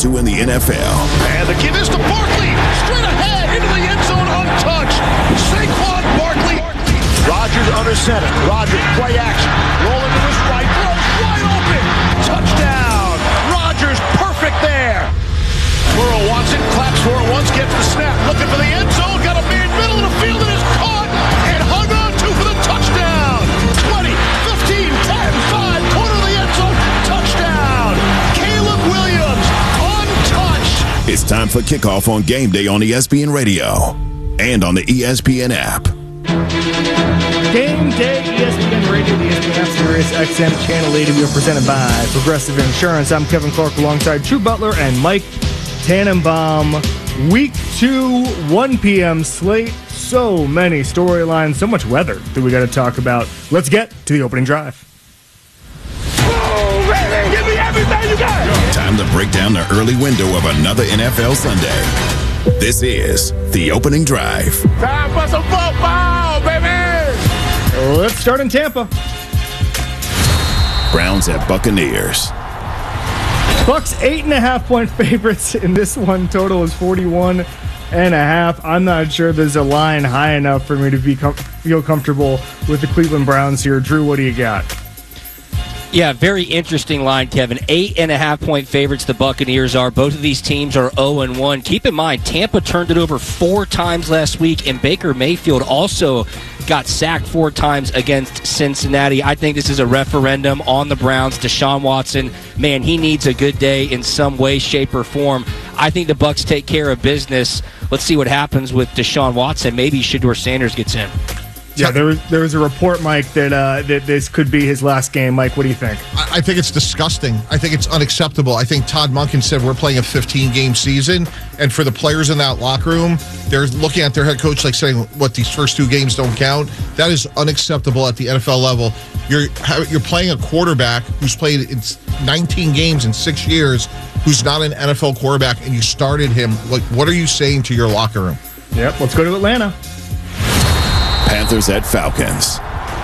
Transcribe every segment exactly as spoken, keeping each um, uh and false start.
two in the N F L. And the give is to Barkley. Straight ahead into the end zone untouched. Saquon Barkley. Rodgers under center. Rodgers play action. Rolling to his right. Throws wide open. Touchdown. Rodgers perfect there. Burrow wants it. Claps for it once. Gets the snap. Looking for the end zone. Got a man middle of the field and is caught. And hung on to for the touchdown. twenty, fifteen, ten, five. Corner of the end zone. Touchdown. Caleb Williams. Untouched. It's time for kickoff on Game Day on E S P N Radio and on the E S P N app. Game Day, E S P N Radio, the E S P N app, Sirius X M Channel eighty. We are presented by Progressive Insurance. I'm Kevin Clark alongside Drew Butler and Mike Tannenbaum. Week two, one p.m. slate. So many storylines, so much weather that we got to talk about. Let's get to the opening drive. Oh, baby, give me everything you got. Time to break down the early window of another N F L Sunday. This is the opening drive. Time for some football, baby. Let's start in Tampa. Browns at Buccaneers. Bucks eight and a half point favorites in this one. Total is forty-one and a half. I'm not sure there's a line high enough for me to be com- feel comfortable with the Cleveland Browns here. Drew, what do you got? Yeah, very interesting line, Kevin. Eight and a half point favorites the Buccaneers are. Both of these teams are oh and one. Keep in mind, Tampa turned it over four times last week, and Baker Mayfield also got sacked four times against Cincinnati. I think this is a referendum on the Browns. Deshaun Watson, man, he needs a good day in some way, shape, or form. I think the Bucs take care of business. Let's see what happens with Deshaun Watson. Maybe Shedeur Sanders gets in. Yeah, there was there was a report, Mike, that uh, that this could be his last game. Mike, what do you think? I, I think it's disgusting. I think it's unacceptable. I think Todd Monken said we're playing a fifteen-game season, and for the players in that locker room, they're looking at their head coach like saying, "What, these first two games don't count?" That is unacceptable at the N F L level. You're you're playing a quarterback who's played in nineteen games in six years, who's not an N F L quarterback, and you started him. Like, what are you saying to your locker room? Yep, let's go to Atlanta. Panthers at Falcons.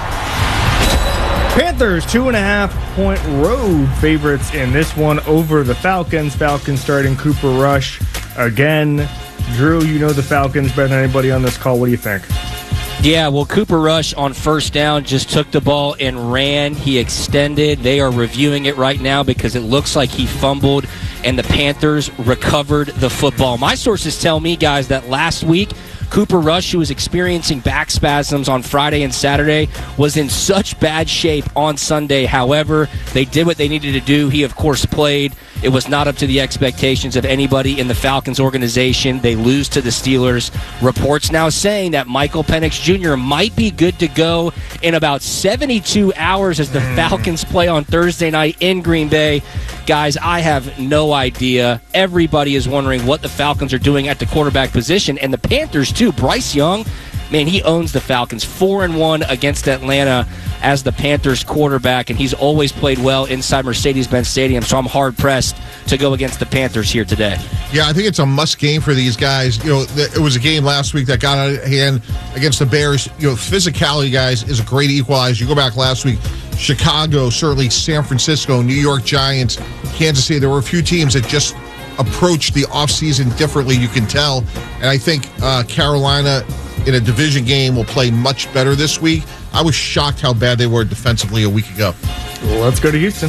Panthers, two and a half point road favorites in this one over the Falcons. Falcons starting Cooper Rush again. Drew, you know the Falcons better than anybody on this call. What do you think? Yeah, well, Cooper Rush on first down just took the ball and ran. He extended. They are reviewing it right now because it looks like he fumbled, and the Panthers recovered the football. My sources tell me, guys, that last week, Cooper Rush, who was experiencing back spasms on Friday and Saturday, was in such bad shape on Sunday. However, they did what they needed to do. He, of course, played. It was not up to the expectations of anybody in the Falcons organization. They lose to the Steelers. Reports now saying that Michael Penix Junior might be good to go in about seventy-two hours as the Falcons play on Thursday night in Green Bay. Guys, I have no idea. Everybody is wondering what the Falcons are doing at the quarterback position, and the Panthers too. Bryce Young, man, he owns the Falcons. Four and one against Atlanta as the Panthers quarterback, and he's always played well inside Mercedes-Benz Stadium, so I'm hard-pressed to go against the Panthers here today. Yeah, I think it's a must game for these guys. You know, it was a game last week that got out of hand against the Bears. You know, physicality, guys, is a great equalizer. You go back last week, Chicago, certainly San Francisco, New York Giants, Kansas City. There were a few teams that just approached the offseason differently, you can tell. And I think uh, Carolina in a division game will play much better this week. I was shocked how bad they were defensively a week ago. Well, let's go to Houston.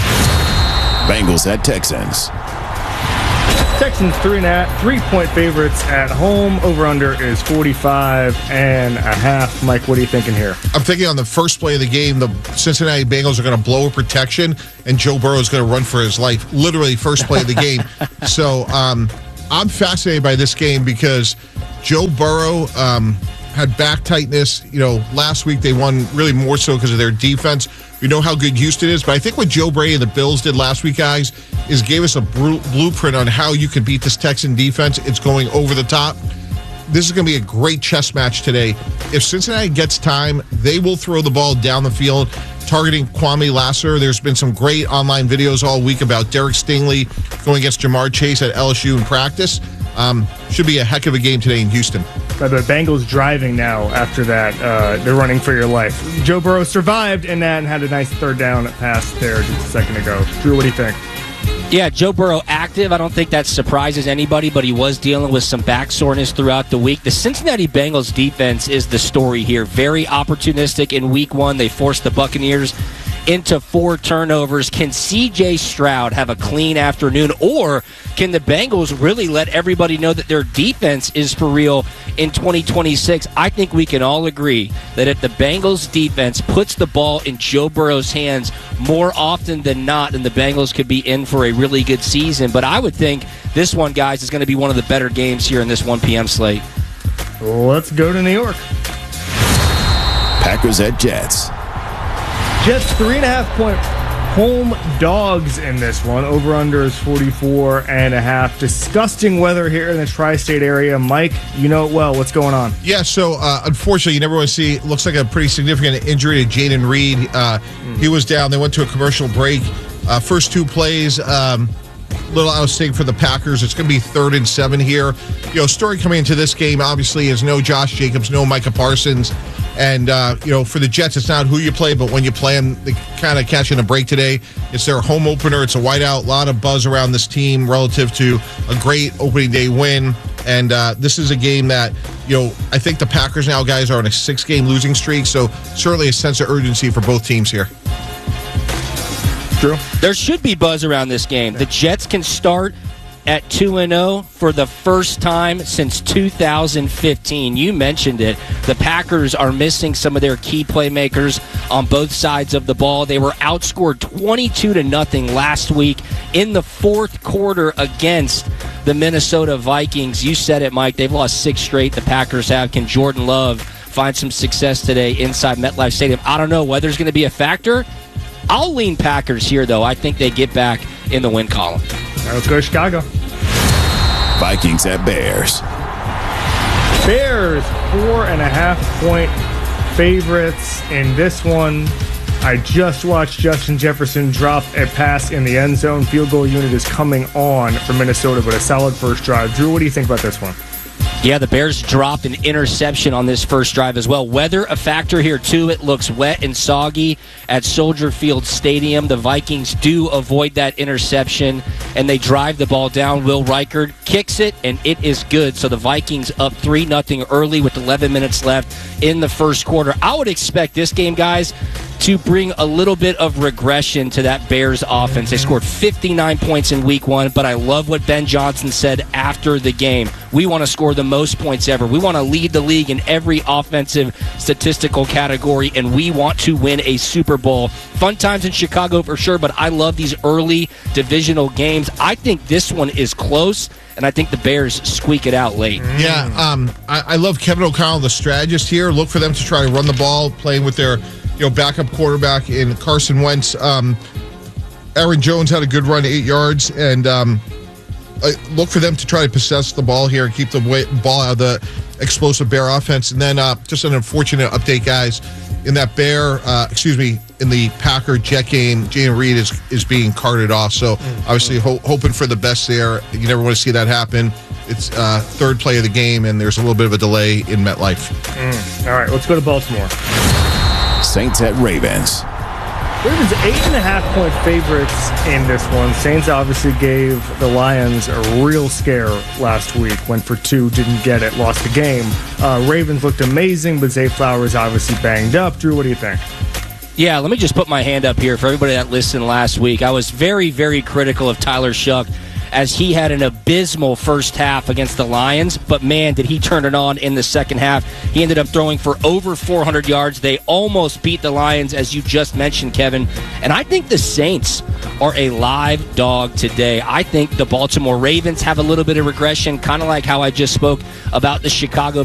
Bengals at Texans. Texans three and a half, three-point favorites at home. Over-under is forty-five and a half. Mike, what are you thinking here? I'm thinking on the first play of the game, the Cincinnati Bengals are going to blow a protection, and Joe Burrow is going to run for his life. Literally, first play of the game. So um, I'm fascinated by this game because Joe Burrow um, had back tightness. You know, last week they won really more so because of their defense. We know how good Houston is, but I think what Joe Brady and the Bills did last week, guys, is gave us a br- blueprint on how you can beat this Texan defense. It's going over the top. This is going to be a great chess match today. If Cincinnati gets time, they will throw the ball down the field, targeting Kwame Lasser. There's been some great online videos all week about Derek Stingley going against Jamar Chase at L S U in practice. Um, should be a heck of a game today in Houston. By the way, Bengals driving now after that. Uh, they're running for your life. Joe Burrow survived in that and had a nice third down pass there just a second ago. Drew, what do you think? Yeah, Joe Burrow active. I don't think that surprises anybody, but he was dealing with some back soreness throughout the week. The Cincinnati Bengals defense is the story here. Very opportunistic in week one. They forced the Buccaneers into four turnovers. Can C J Stroud have a clean afternoon, or can the Bengals really let everybody know that their defense is for real in twenty twenty-six? I think we can all agree that if the Bengals defense puts the ball in Joe Burrow's hands more often than not, then the Bengals could be in for a really good season. But I would think this one, guys, is going to be one of the better games here in this one p.m. slate. Let's go to New York. Packers at Jets. Jets three and a half point home dogs in this one. Over under is forty-four and a half. Disgusting weather here in the tri-state area. Mike, you know it well. What's going on? Yeah, so uh, unfortunately, you never want to see, looks like a pretty significant injury to Jaden Reed. Uh, mm. He was down. They went to a commercial break. Uh, first two plays, um, little out of sync for the Packers. It's going to be third and seven here. You know, story coming into this game, obviously, is no Josh Jacobs, no Micah Parsons. And, uh, you know, for the Jets, it's not who you play, but when you play them, they kind of catching a break today. It's their home opener. It's a whiteout. A lot of buzz around this team relative to a great opening day win. And uh, this is a game that, you know, I think the Packers now, guys, are on a six-game losing streak. So certainly a sense of urgency for both teams here. True. There should be buzz around this game. The Jets can start at two and oh for the first time since two thousand fifteen. You mentioned it. The Packers are missing some of their key playmakers on both sides of the ball. They were outscored twenty-two to nothing last week in the fourth quarter against the Minnesota Vikings. You said it, Mike. They've lost six straight. The Packers have. Can Jordan Love find some success today inside MetLife Stadium? I don't know. Weather's going to be a factor. I'll lean Packers here, though. I think they get back in the win column. Let's go to Chicago. Vikings at Bears. Bears, four and a half point favorites in this one. I just watched Justin Jefferson drop a pass in the end zone. Field goal unit is coming on for Minnesota, but a solid first drive. Drew, what do you think about this one? Yeah, the Bears dropped an interception on this first drive as well. Weather a factor here, too. It looks wet and soggy at Soldier Field Stadium. The Vikings do avoid that interception, and they drive the ball down. Will Reichard kicks it, and it is good. So the Vikings up three nothing early with eleven minutes left in the first quarter. I would expect this game, guys, to bring a little bit of regression to that Bears offense. They scored fifty-nine points in week one, but I love what Ben Johnson said after the game. We want to score the most points ever. We want to lead the league in every offensive statistical category, and we want to win a Super Bowl. Fun times in Chicago for sure, but I love these early divisional games. I think this one is close, and I think the Bears squeak it out late. Yeah, um, I, I love Kevin O'Connell, the strategist here. Look for them to try to run the ball, playing with their you know, backup quarterback in Carson Wentz. Um, Aaron Jones had a good run, eight yards, and um, I look for them to try to possess the ball here and keep the way, ball out of the explosive Bear offense. And then uh, just an unfortunate update, guys. In that Bear, uh, excuse me, in the Packer-Jet game, Jaden Reed is, is being carted off. So obviously ho- hoping for the best there. You never want to see that happen. It's uh, third play of the game, and there's a little bit of a delay in MetLife. Mm. All right, let's go to Baltimore. Saints at Ravens. Ravens eight and a half point favorites in this one. Saints obviously gave the Lions a real scare last week. Went for two, didn't get it, lost the game. Uh, Ravens looked amazing, but Zay Flowers obviously banged up. Drew, what do you think? Yeah, let me just put my hand up here for everybody that listened last week. I was very, very critical of Tyler Shuck as he had an abysmal first half against the Lions, but man, did he turn it on in the second half. He ended up throwing for over four hundred yards. They almost beat the Lions, as you just mentioned, Kevin. And I think the Saints are a live dog today. I think the Baltimore Ravens have a little bit of regression, kind of like how I just spoke about the Chicago